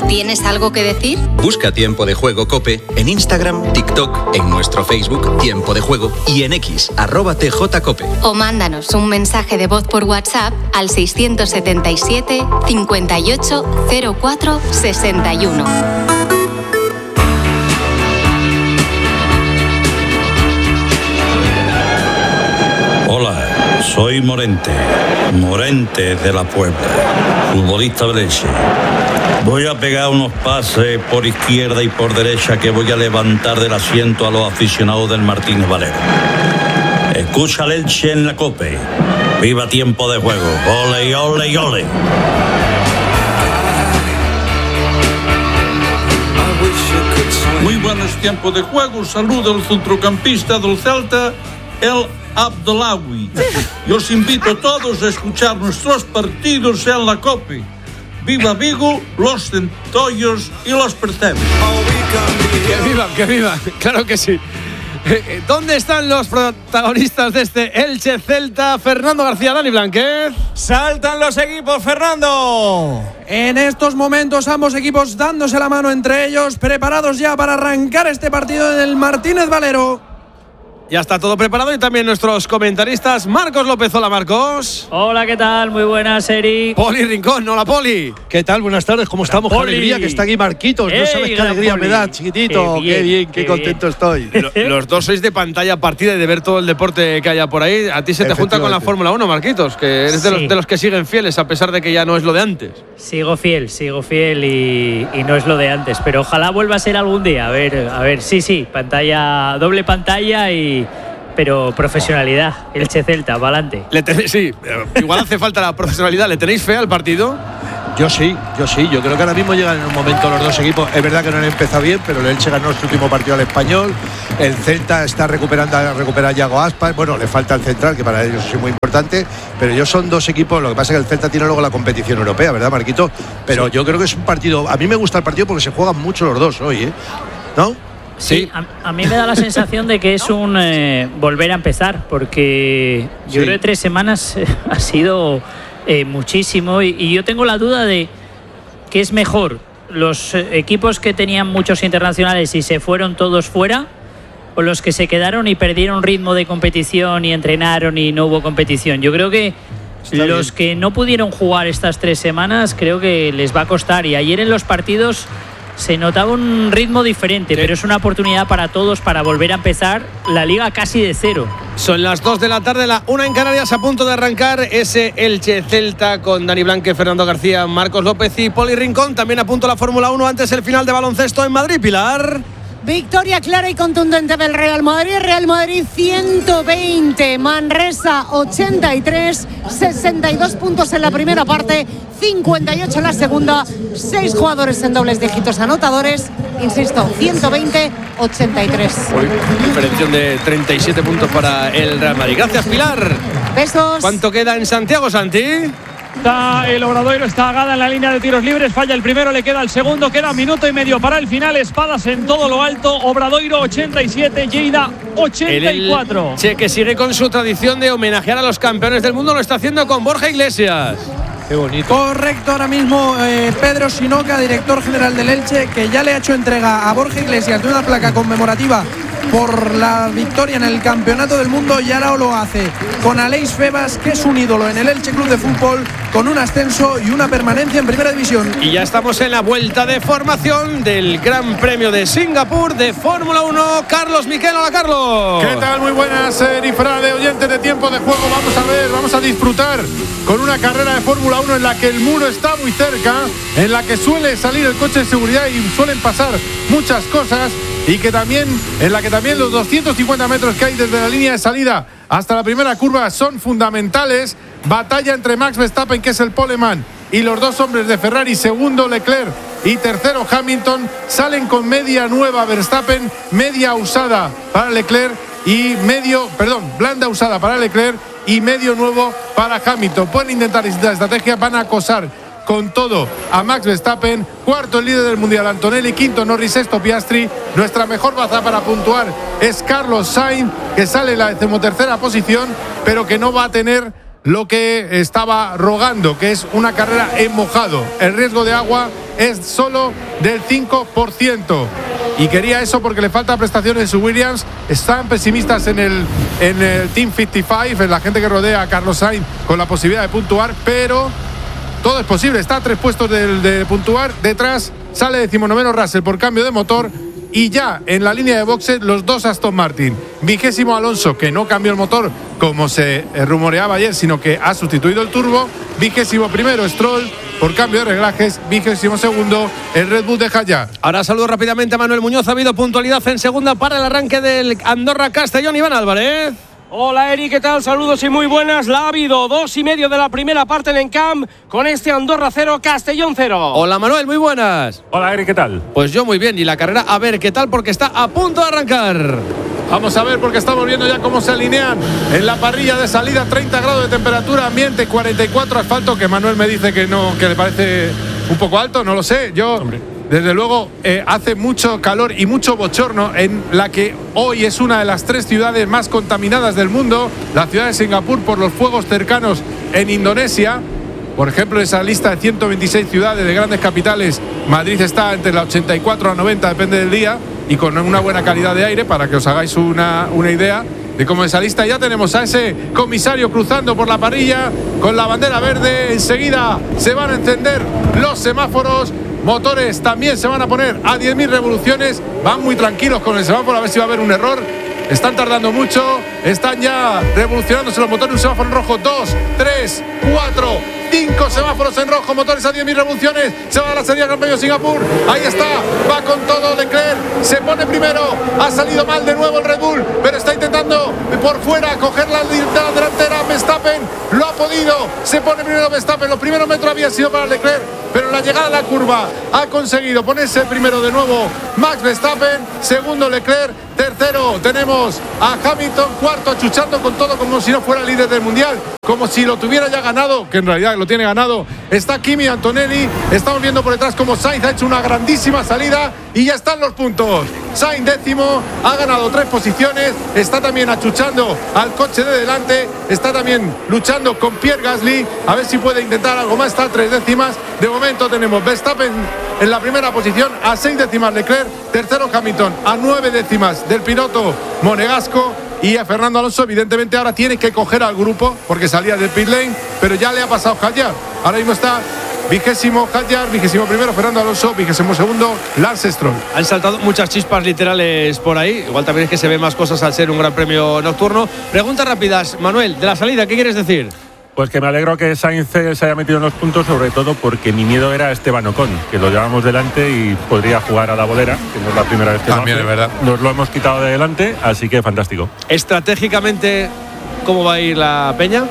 ¿Tienes algo que decir? Busca Tiempo de Juego COPE en Instagram, TikTok, en nuestro Facebook Tiempo de Juego y en X, @TJCope. O mándanos un mensaje de voz por WhatsApp al 677 58 04 61. Hola, soy Morente de la Puebla, futbolista del Elche. Voy a pegar unos pases por izquierda y por derecha que voy a levantar del asiento a los aficionados del Martínez Valero. Escucha el Elche en la COPE. ¡Viva Tiempo de Juego! ¡Ole, ole, ole! Muy buenos Tiempos de Juego. Saluda el centrocampista del Celta, El Abdelawi. Y os invito a todos a escuchar nuestros partidos en la COPE. ¡Viva Vigo, los centollos y los percebes! ¡Que vivan! ¡Claro que sí! ¿Dónde están los protagonistas de este Elche Celta? Fernando García, Dani Blanquez. ¡Saltan los equipos, Fernando! En estos momentos ambos equipos dándose la mano entre ellos, preparados ya para arrancar este partido en el Martínez Valero. Ya está todo preparado y también nuestros comentaristas. Marcos López, hola Marcos. Hola, ¿qué tal? Muy buenas, Eri. Poli Rincón, hola Poli. ¿Qué tal? Buenas tardes, ¿cómo estamos? Qué alegría que está aquí Marquitos. No sabes qué alegría me da, chiquitito. Qué bien, qué contento estoy. Los dos sois de pantalla partida y de ver todo el deporte que haya por ahí. A ti se te junta con la Fórmula 1, Marquitos, que eres de los que siguen fieles a pesar de que ya no es lo de antes. Sigo fiel y no es lo de antes, pero ojalá vuelva a ser algún día. A ver, sí, pantalla, doble pantalla pero profesionalidad, Elche Celta, va adelante. Sí, igual hace falta la profesionalidad. ¿Le tenéis fe al partido? Yo sí. Yo creo que ahora mismo llegan en un momento los dos equipos. Es verdad que no han empezado bien, pero el Elche ganó su último partido al Español. El Celta está recuperando a Yago Aspas. Bueno, le falta el central, que para ellos es muy importante. Pero ellos son dos equipos. Lo que pasa es que el Celta tiene luego la competición europea, ¿verdad, Marquito? Pero sí, yo creo que es un partido. A mí me gusta el partido porque se juegan mucho los dos hoy, ¿eh? ¿No? Sí, a mí me da la sensación de que es un volver a empezar, porque yo creo que 3 semanas ha sido muchísimo y yo tengo la duda de qué es mejor, los equipos que tenían muchos internacionales y se fueron todos fuera, o los que se quedaron y perdieron ritmo de competición y entrenaron y no hubo competición. Yo creo que los que no pudieron jugar estas 3 semanas creo que les va a costar, y ayer en los partidos se notaba un ritmo diferente, pero es una oportunidad para todos para volver a empezar la liga casi de cero. Son las 2 de la tarde, la 1 en Canarias, a punto de arrancar ese Elche Celta con Dani Blanque, Fernando García, Marcos López y Poli Rincón. También a punto la Fórmula 1 antes el final de baloncesto en Madrid, Pilar. Victoria clara y contundente del Real Madrid 120, Manresa 83, 62 puntos en la primera parte, 58 en la segunda, 6 jugadores en dobles dígitos anotadores, insisto, 120-83. Diferencia de 37 puntos para el Real Madrid. Gracias, Pilar. Besos. ¿Cuánto queda en Santiago, Santi? El Obradoiro está Gada en la línea de tiros libres, falla el primero, le queda el segundo, queda minuto y medio para el final. Espadas en todo lo alto, Obradoiro 87, Lleida 84. El que sigue con su tradición de homenajear a los campeones del mundo, lo está haciendo con Borja Iglesias. Qué bonito. Correcto, ahora mismo Pedro Sinoca, director general del Elche, que ya le ha hecho entrega a Borja Iglesias de una placa conmemorativa por la victoria en el Campeonato del Mundo, y ahora lo hace con Aleix Febas, que es un ídolo en el Elche Club de Fútbol, con un ascenso y una permanencia en Primera División. Y ya estamos en la vuelta de formación del Gran Premio de Singapur de Fórmula 1. Carlos Miquel, hola Carlos. ¿Qué tal? Muy buenas, de oyentes de Tiempo de Juego. Vamos a disfrutar con una carrera de Fórmula 1 en la que el muro está muy cerca, en la que suele salir el coche de seguridad y suelen pasar muchas cosas, y que también en la que también los 250 metros que hay desde la línea de salida hasta la primera curva son fundamentales. Batalla entre Max Verstappen, que es el poleman, y los dos hombres de Ferrari, segundo Leclerc y tercero Hamilton. Salen con media nueva Verstappen, media usada para Leclerc y blanda usada para Leclerc y medio nuevo para Hamilton. Pueden intentar distintas estrategias, van a acosar con todo a Max Verstappen. Cuarto el líder del mundial Antonelli, quinto Norris, sexto Piastri. Nuestra mejor baza para puntuar es Carlos Sainz, que sale en la 13ª posición, pero que no va a tener lo que estaba rogando, que es una carrera en mojado. El riesgo de agua es solo del 5%. Y quería eso porque le falta prestaciones en su Williams. Están pesimistas en el Team 55, en la gente que rodea a Carlos Sainz, con la posibilidad de puntuar, pero todo es posible. Está a 3 puestos de puntuar. Detrás sale 19º Russell por cambio de motor. Y ya en la línea de boxes los 2 Aston Martin. 20º Alonso, que no cambió el motor como se rumoreaba ayer, sino que ha sustituido el turbo. 21º Stroll por cambio de reglajes. 22º el Red Bull de Hadjar. Ahora saludo rápidamente a Manuel Muñoz. Ha habido puntualidad en segunda para el arranque del Andorra-Castellón. Iván Álvarez. Hola Eri, ¿qué tal? Saludos y muy buenas. La ha habido 2:30 de la primera parte en Encamp con este Andorra 0, Castellón 0. Hola Manuel, muy buenas. Hola Eri, ¿qué tal? Pues yo muy bien. Y la carrera, a ver qué tal, porque está a punto de arrancar. Vamos a ver porque estamos viendo ya cómo se alinean en la parrilla de salida. 30 grados de temperatura, ambiente 44 asfalto, que Manuel me dice que no, que le parece un poco alto, no lo sé. Desde luego hace mucho calor y mucho bochorno en la que hoy es una de las 3 ciudades más contaminadas del mundo, la ciudad de Singapur, por los fuegos cercanos en Indonesia. Por ejemplo, esa lista de 126 ciudades de grandes capitales, Madrid está entre la 84 a 90, depende del día, y con una buena calidad de aire, para que os hagáis una idea de cómo es esa lista. Ya tenemos a ese comisario cruzando por la parrilla con la bandera verde. Enseguida se van a encender los semáforos. Motores también se van a poner a 10.000 revoluciones. Van muy tranquilos con el semáforo, a ver si va a haber un error. Están tardando mucho. Están ya revolucionándose los motores. Un semáforo en rojo. 2, 3, 4, 5 semáforos en rojo. Motores a 10.000 revoluciones. Se va a la salida del Gran Premio de Singapur. Ahí está. Va con todo Leclerc. Se pone primero. Ha salido mal de nuevo el Red Bull, pero está intentando por fuera coger la delantera. Verstappen lo ha podido. Se pone primero Verstappen. Los primeros metros habían sido para Leclerc, pero en la llegada a la curva ha conseguido ponerse primero de nuevo Max Verstappen. Segundo Leclerc. Tercero tenemos a Hamilton. Cuarto achuchando con todo como si no fuera líder del mundial, como si lo tuviera ya ganado, que en realidad lo tiene ganado. Está Kimi Antonelli. Estamos viendo por detrás como Sainz ha hecho una grandísima salida y ya están los puntos. Sainz 10º, ha ganado 3 posiciones. Está también achuchando al coche de delante. Está también luchando con Pierre Gasly, a ver si puede intentar algo más. Está a 3 décimas. De momento tenemos Verstappen en la primera posición, a 6 décimas Leclerc. Tercero Hamilton, a 9 décimas del piloto monegasco. Y a Fernando Alonso, evidentemente, ahora tiene que coger al grupo porque salía del pit lane, pero ya le ha pasado Hadjar. Ahora mismo está 20º Hadjar, 21º Fernando Alonso, 22º Lance Stroll. Han saltado muchas chispas literales por ahí. Igual también es que se ven más cosas al ser un gran premio nocturno. Preguntas rápidas, Manuel, de la salida, ¿qué quieres decir? Pues que me alegro que Sainz se haya metido en los puntos, sobre todo porque mi miedo era Esteban Ocon, que lo llevamos delante y podría jugar a la bolera, que no es la primera vez que también es verdad. Nos lo hemos quitado de delante, así que fantástico. Estratégicamente, ¿cómo va a ir la peña?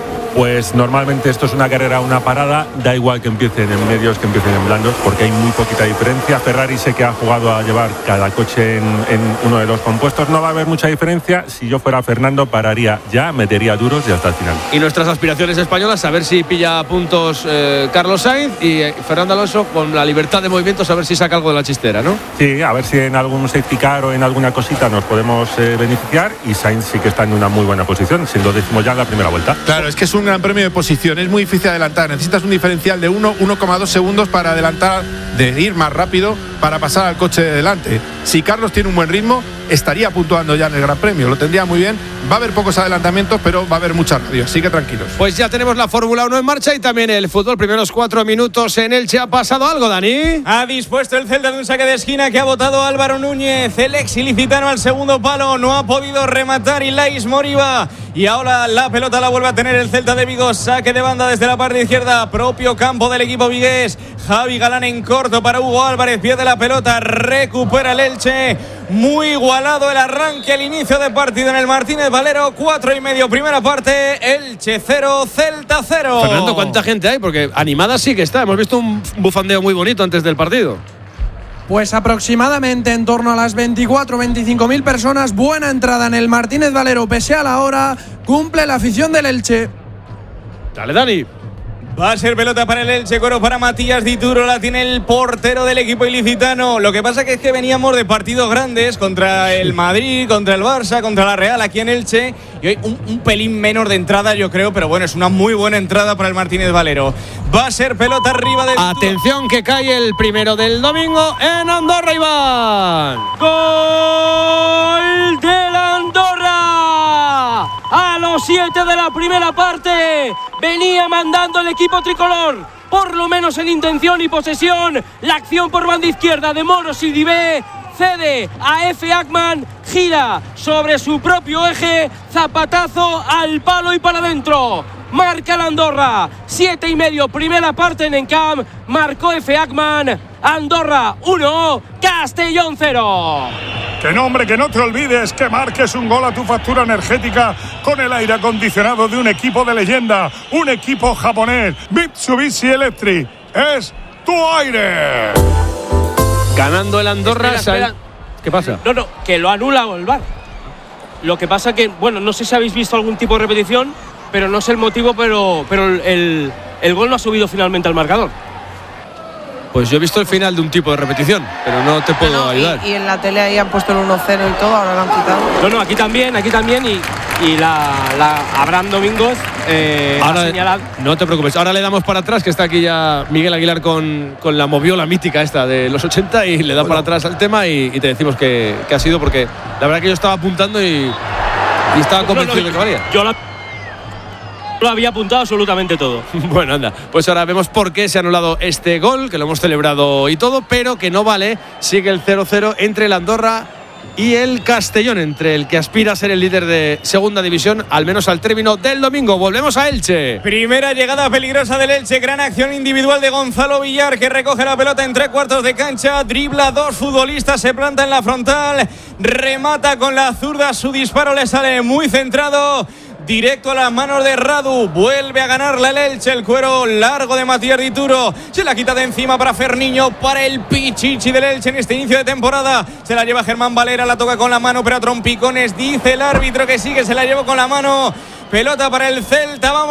Pues normalmente esto es una carrera, una parada, da igual que empiecen en medios, que empiecen en blandos, porque hay muy poquita diferencia. Ferrari sé que ha jugado a llevar cada coche en uno de los compuestos, no va a haber mucha diferencia. Si yo fuera Fernando, pararía ya, metería duros y hasta el final. Y nuestras aspiraciones españolas, a ver si pilla puntos Carlos Sainz, y Fernando Alonso, con la libertad de movimientos, a ver si saca algo de la chistera, ¿no? Sí, a ver si en algún safety car o en alguna cosita nos podemos beneficiar, y Sainz sí que está en una muy buena posición, si lo decimos ya en la primera vuelta. Claro, es que es un gran premio de posición, es muy difícil adelantar, necesitas un diferencial de 1,2 segundos para adelantar, de ir más rápido para pasar al coche de delante. Si Carlos tiene un buen ritmo, estaría puntuando ya en el Gran Premio, lo tendría muy bien. Va a haber pocos adelantamientos, pero va a haber mucha radio, así que tranquilos. Pues ya tenemos la Fórmula 1 en marcha y también el fútbol. Primeros 4 minutos en Elche. ¿Ha pasado algo, Dani? Ha dispuesto el Celta de un saque de esquina que ha botado Álvaro Núñez, el ex ilicitano, al segundo palo. No ha podido rematar Ilais Moriba. Y ahora la pelota la vuelve a tener el Celta de Vigo. Saque de banda desde la parte izquierda, propio campo del equipo vigués. Javi Galán en corto para Hugo Álvarez. Pierde la pelota, recupera el Elche. Muy igualado el arranque, el inicio de partido en el Martínez Valero. 4:30 primera parte. Elche 0, Celta 0. Fernando, ¿cuánta gente hay? Porque animada sí que está. Hemos visto un bufandeo muy bonito antes del partido. Pues aproximadamente en torno a las 24-25.000 personas. Buena entrada en el Martínez Valero, pese a la hora. Cumple la afición del Elche. Dale, Dani. Va a ser pelota para el Elche, cuero para Matías Dituro, la tiene el portero del equipo ilicitano. Lo que pasa es que veníamos de partidos grandes contra el Madrid, contra el Barça, contra la Real aquí en Elche. Y hoy un pelín menos de entrada, yo creo, pero bueno, es una muy buena entrada para el Martínez Valero. Va a ser pelota arriba del... Atención que cae el primero del domingo en Andorra, Iván. ¡Gol del Andorra! A los 7 de la primera parte venía mandando el equipo tricolor, por lo menos en intención y posesión. La acción por banda izquierda de Moros y Dibé, cede a Efe Akman, gira sobre su propio eje, zapatazo al palo y para adentro. Marca la Andorra, 7:30, primera parte en Encamp, marcó Efe Akman. Andorra 1, Castellón 0. Que no, hombre, que no te olvides que marques un gol a tu factura energética con el aire acondicionado de un equipo de leyenda, un equipo japonés. Mitsubishi Electric es tu aire. Ganando el Andorra. Espera. ¿Qué pasa? No, que lo anula el VAR. Lo que pasa que, bueno, no sé si habéis visto algún tipo de repetición, pero no sé el motivo, pero el gol no ha subido finalmente al marcador. Pues yo he visto el final de un tipo de repetición, pero no te puedo ayudar. Y en la tele ahí han puesto el 1-0 y todo, ahora lo han quitado. No, aquí también y la Abraham Domingos ahora, ha señalado. No te preocupes, ahora le damos para atrás, que está aquí ya Miguel Aguilar con la moviola mítica esta de los 80 y le da para atrás al tema y te decimos que ha sido, porque la verdad que yo estaba apuntando y estaba convencido de que valía. Yo lo había apuntado absolutamente todo. Bueno, anda, pues ahora vemos por qué se ha anulado este gol, que lo hemos celebrado y todo, pero que no vale. Sigue el 0-0 entre el Andorra y el Castellón, entre el que aspira a ser el líder de segunda división, al menos al término del domingo. Volvemos a Elche. Primera llegada peligrosa del Elche, gran acción individual de Gonzalo Villar, que recoge la pelota en 3/4 de cancha, dribla dos futbolistas, se planta en la frontal, remata con la zurda, su disparo le sale muy centrado, directo a las manos de Radu. Vuelve a ganarle el Elche, el cuero largo de Matías Dituro, se la quita de encima para Ferniño, para el Pichichi del Elche en este inicio de temporada. Se la lleva Germán Valera, la toca con la mano pero a trompicones, dice el árbitro que sí, que se la llevó con la mano. Pelota para el Celta, vamos.